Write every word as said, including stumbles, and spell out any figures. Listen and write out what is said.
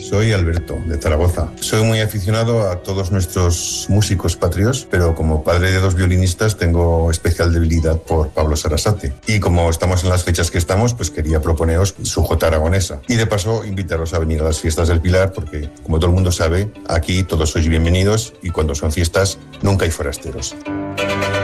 Soy Alberto, de Zaragoza. Soy muy aficionado a todos nuestros músicos patrios, pero como padre de dos violinistas tengo especial debilidad por Pablo Sarasate. Y como estamos en las fechas que estamos, pues quería proponeros su jota aragonesa. Y de paso, invitaros a venir a las fiestas del Pilar, porque como todo el mundo sabe, aquí todos sois bienvenidos y cuando son fiestas nunca hay forasteros.